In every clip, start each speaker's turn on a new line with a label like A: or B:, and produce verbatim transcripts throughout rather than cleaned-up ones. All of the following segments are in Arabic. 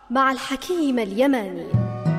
A: مع الحكيم اليماني.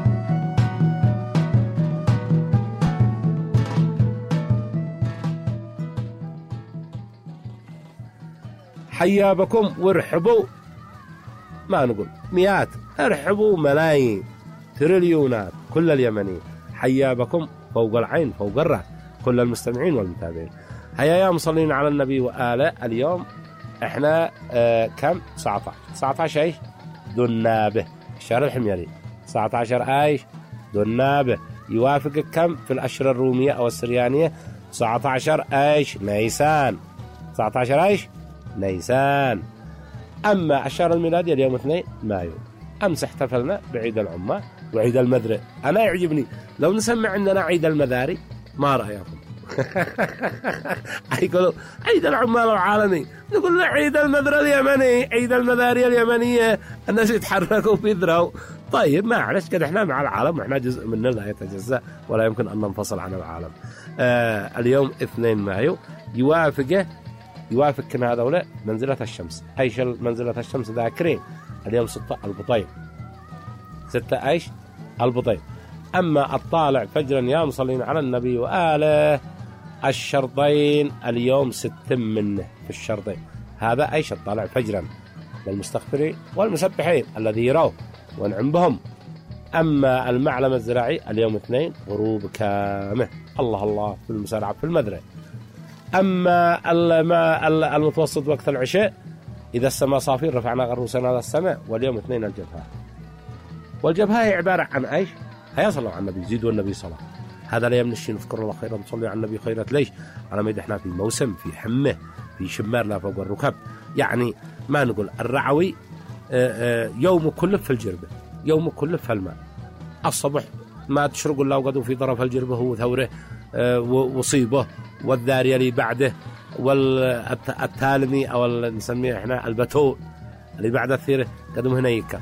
B: حيا بكم وارحبوا، ما نقول مئات، ارحبوا ملايين تريليونات كل اليمنيين. حيا بكم فوق العين فوق الرأس كل المستمعين والمتابعين. حيا يا مصلين على النبي وآله. اليوم احنا اه كم تسعة عشر تسعة عشر ايش دنابه الشهر الحميري، تسعة عشر ايش دنابه يوافق كم في الأشهر الرومية أو السريانية؟ تسعة عشر ايش نيسان، تسعة عشر ايش نيسان. أما الشهر الميلادي اليوم اثنين مايو. أمس احتفلنا بعيد العمال وعيد المدري. أنا يعجبني لو نسمع عندنا عيد المذاري، ما رأيكم؟ يقولوا عيد العمال العالمي، نقول له عيد المدري اليمني، عيد المذاري اليمنية، الناس يتحركوا ويذروا. طيب ما عرفت كده، احنا مع العالم واحنا جزء منه لا يتجزأ ولا يمكن أن ننفصل عن العالم. آه اليوم اثنين مايو يوافقه يوافق كنا هذا منزلة الشمس. ايش منزلة الشمس ذاكرين؟ اليوم ستة البطيء، ستة ايش البطيء. اما الطالع فجرا يا مصلين على النبي وآله، الشرطين اليوم ست منه في الشرطين. هذا ايش الطالع فجرا للمستغفرين والمسبحين الذي يروه ونعم بهم. اما المعلم الزراعي اليوم اثنين غروب كامه، الله الله في المسارعة في المدري. أما المتوسط وقت العشاء إذا السماء صافين رفعنا غروسنا على السماء. واليوم اثنين الجبهة، والجبهة هي عبارة عن إيش؟ هيا صلوا على النبي، زيدوا النبي صلاة. هذا لا يمنشي نذكر الله خيرا، نصلي على النبي خيرا. ليش؟ على ما احنا في موسم، في حمة، في شمار لا فوق الركب. يعني ما نقول الرعوي يوم كله في الجربة، يوم كله في الماء. الصبح ما تشرقوا الله وقدوا في طرف الجربة هو ثوره وصيبه، والذارية اللي بعده، والتالمي أو نسميه إحنا البتول اللي بعد الثيرة قدم هنا يكا،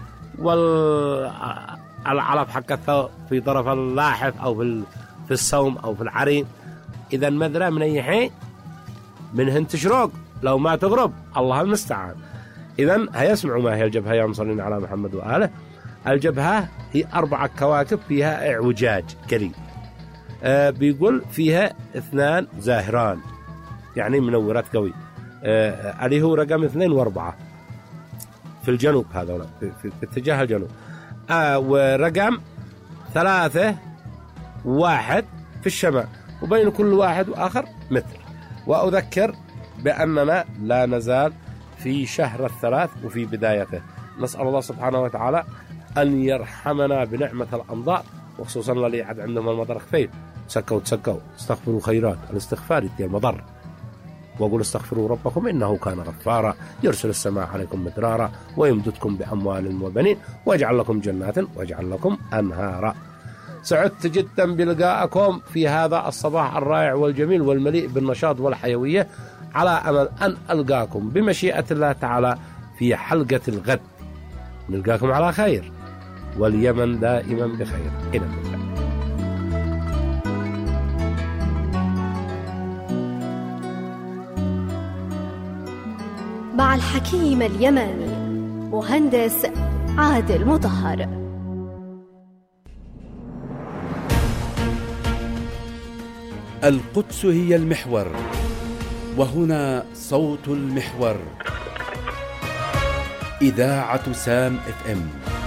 B: والعلف حق الثور في طرف اللاحف أو في في الصوم أو في العرين. إذا المذرة من أي حين منهن تشرق لو ما تغرب، الله المستعان. إذا هيسمعوا ما هي الجبهة يا مصلين على محمد وآله. الجبهة هي أربعة كواكب فيها اعوجاج قليل. آه بيقول فيها اثنان زاهران يعني منورات قوي، آه اللي هو رقم اثنين واربعة في الجنوب، هذا في, في, في اتجاه الجنوب. آه ورقم ثلاثة واحد في الشمال، وبين كل واحد وآخر متر. وأذكر بأننا لا نزال في شهر الثلاث وفي بدايته. نسأل الله سبحانه وتعالى أن يرحمنا بنعمة الأمطار، وخصوصا اللي عاد عندهم المطر خفيف. سكوا تسكوا استغفروا خيرات، الاستغفار يدي المطر. وقل استغفروا ربكم إنه كان غفارا، يرسل السماء عليكم مدرارا ويمددكم بأموال وبنين ويجعل لكم جنات ويجعل لكم أنهارا. سعدت جدا بلقائكم في هذا الصباح الرائع والجميل والمليء بالنشاط والحيوية، على أمل أن ألقاكم بمشيئة الله تعالى في حلقة الغد. نلقاكم على خير، واليمن دائما بخير. إلى اللقاء.
A: مع الحكيم اليماني مهندس عادل مطهر.
C: القدس هي المحور، وهنا صوت المحور. إذاعة سام اف ام.